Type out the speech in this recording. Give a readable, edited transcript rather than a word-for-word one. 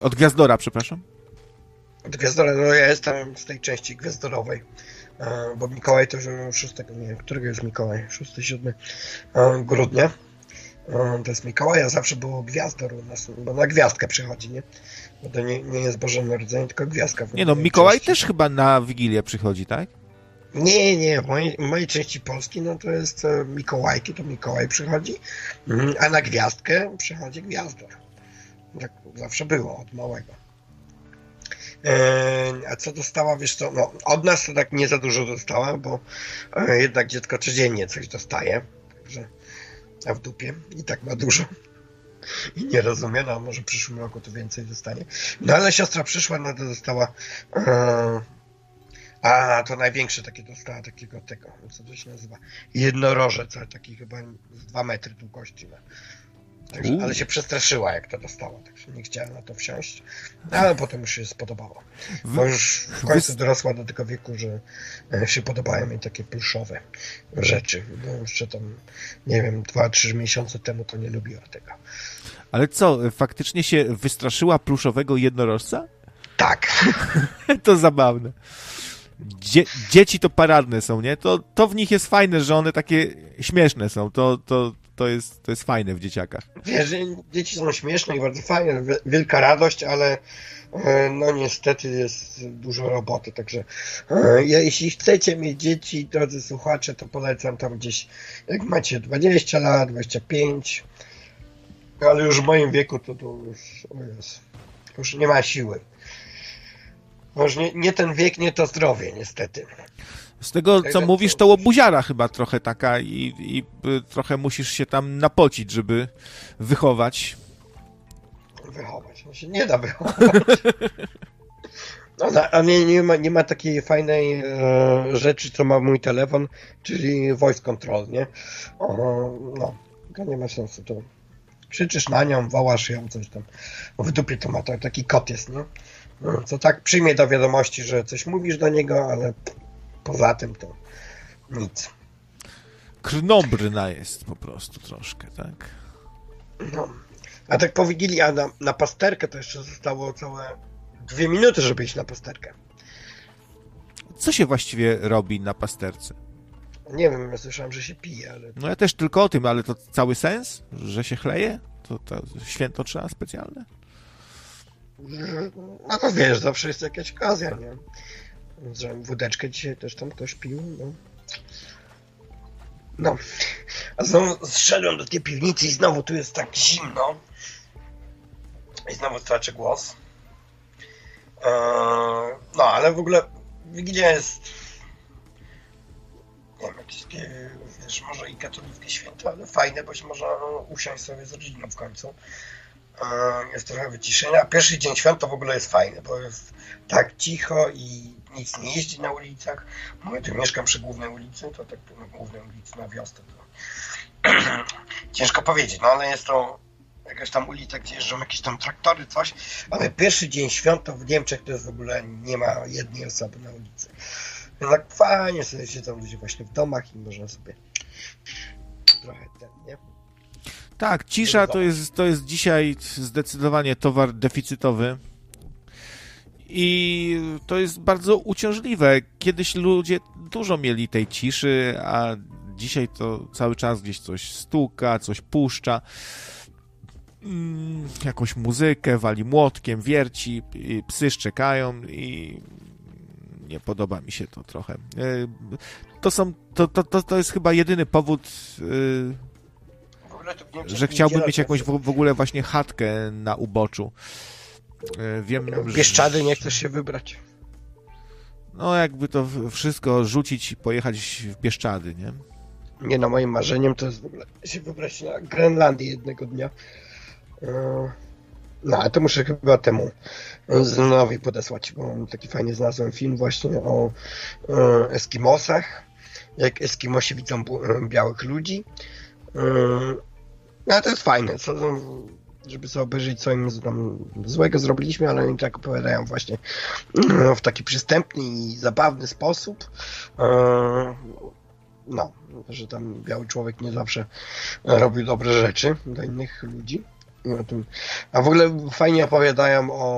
Od Gwiazdora, przepraszam. Od Gwiazdora, no ja jestem z tej części gwiazdorowej, bo Mikołaj to już 6, nie, którego jest Mikołaj? 6-7 grudnia. To jest Mikołaj, a zawsze było Gwiazdor u nas, bo na gwiazdkę przychodzi, nie? Bo to nie jest Boże Narodzenie, tylko gwiazdka. Nie no, Mikołaj też chyba na Wigilię przychodzi, tak? Nie, w mojej części Polski, no to jest Mikołajki, to Mikołaj przychodzi, a na gwiazdkę przychodzi Gwiazdor. Tak zawsze było, od małego. A co dostała, wiesz co, no od nas to tak nie za dużo dostała, bo jednak dziecko codziennie coś dostaje, także a w dupie i tak ma dużo i nie rozumie, no może w przyszłym roku to więcej dostanie. No ale siostra przyszła, no to dostała to największe takie dostała takiego, co to się nazywa, jednorożec, ale taki chyba z 2 metry długości ma. Także, ale się przestraszyła, jak to dostała, także nie chciała na to wsiąść, ale potem już się spodobało. Bo już w końcu dorosła do tego wieku, że się podobają jej takie pluszowe rzeczy. Bo jeszcze tam, nie wiem, 2-3 miesiące temu to nie lubiła tego. Ale co, faktycznie się wystraszyła pluszowego jednorożca? Tak. To zabawne. Dzieci to paradne są, nie? To w nich jest fajne, że one takie śmieszne są. To jest fajne w dzieciakach. Wiesz, dzieci są śmieszne i bardzo fajne, wielka radość, ale no niestety jest dużo roboty, także jeśli chcecie mieć dzieci, drodzy słuchacze, to polecam tam gdzieś, jak macie 20 lat, 25, ale już w moim wieku to już nie ma siły. Może nie ten wiek, nie to zdrowie, niestety. Z tego, co mówisz, to łobuziara chyba trochę taka i trochę musisz się tam napocić, żeby wychować. Wychować? No się nie da wychować. A nie ma takiej fajnej rzeczy, co ma mój telefon, czyli voice control, nie? No, to nie ma sensu. To krzyczysz na nią, wołasz ją, coś tam. W dupie to ma, to taki kot jest, nie? Co tak przyjmie do wiadomości, że coś mówisz do niego, ale poza tym to nic. Krnobryna jest po prostu troszkę, tak? No. A tak po Wigilii, a na pasterkę to jeszcze zostało całe 2 minuty, żeby iść na pasterkę. Co się właściwie robi na pasterce? Nie wiem, ja słyszałem, że się pije, ale... No ja też tylko o tym, ale to cały sens? Że się chleje? To święto trzeba specjalne? No to wiesz, zawsze jest jakaś okazja, nie? Że wódeczkę dzisiaj też tam ktoś pił, no. No. A znowu zszedłem do tej piwnicy i znowu tu jest tak zimno. I znowu straczę głos. No, ale w ogóle Wigilia jest... Nie wiem, jakieś takie, wiesz, może i katolickie święto, ale fajne, bo się można usiąść sobie z rodziną w końcu. Jest trochę wyciszenia. Pierwszy dzień świąt to w ogóle jest fajny, bo jest tak cicho i nic nie jeździ na ulicach. Ja tu mieszkam przy głównej ulicy, to tak na głównej ulicy na wiosnę to ciężko powiedzieć, no ale jest to jakaś tam ulica, gdzie jeżdżą jakieś tam traktory, coś, ale pierwszy dzień świąt to w Niemczech to jest w ogóle nie ma jednej osoby na ulicy. Więc tak fajnie sobie siedzą ludzie właśnie w domach i można sobie trochę nie? Tak, cisza to jest dzisiaj zdecydowanie towar deficytowy i to jest bardzo uciążliwe. Kiedyś ludzie dużo mieli tej ciszy, a dzisiaj to cały czas gdzieś coś stuka, coś puszcza, jakąś muzykę, wali młotkiem, wierci, psy szczekają i nie podoba mi się to trochę. To jest chyba jedyny powód, że chciałbym mieć jakąś w ogóle właśnie chatkę na uboczu. Wiem, Bieszczady nie chcesz się wybrać? No jakby to wszystko rzucić i pojechać w Bieszczady, nie? Nie, no moim marzeniem to jest w ogóle się wybrać na Grenlandię jednego dnia. No, ale to muszę chyba temu Zenowi podesłać, bo taki fajnie znalazłem film właśnie o Eskimosach. Jak Eskimosi widzą białych ludzi. No, to jest fajne, żeby sobie obejrzeć, co im tam złego zrobiliśmy, ale oni tak opowiadają właśnie w taki przystępny i zabawny sposób. No, że tam biały człowiek nie zawsze robił dobre rzeczy dla innych ludzi. A w ogóle fajnie opowiadają o